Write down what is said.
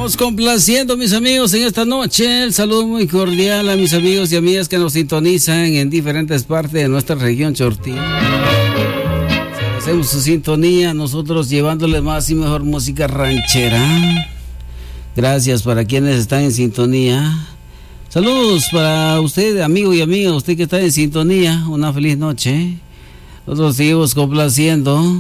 Seguimos complaciendo, mis amigos, en esta noche. El saludo muy cordial a mis amigos y amigas que nos sintonizan en diferentes partes de nuestra región Chortí. Hacemos su sintonía, nosotros llevándoles más y mejor música ranchera. Gracias para quienes están en sintonía. Saludos para usted, amigo y amiga, usted que está en sintonía. Una feliz noche. Nosotros seguimos complaciendo.